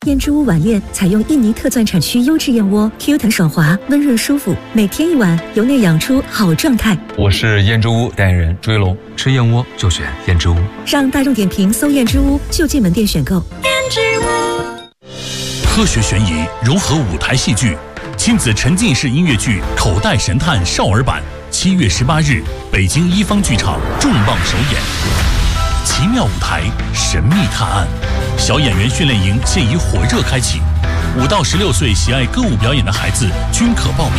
燕之屋晚宴采用印尼特钻产区优质燕窝 ，Q 弹爽滑，温润舒服，每天一碗，由内养出好状态。 我是燕之屋代言人朱一龙，吃燕窝就选燕之屋。 上大众点评搜燕之屋，就近门店选购。燕之屋，科学悬疑融合舞台戏剧，亲子沉浸式音乐剧《口袋神探》少儿版，7月18日，北京一方剧场重磅首演。奇妙舞台，神秘探案，小演员训练营现已火热开启，5到16岁喜爱歌舞表演的孩子均可报名。